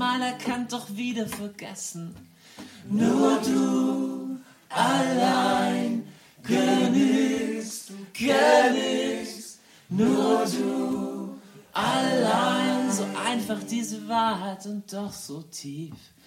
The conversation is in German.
anerkannt, doch wieder vergessen. Nur du allein genügst, nur du allein. So einfach diese Wahrheit und doch so tief.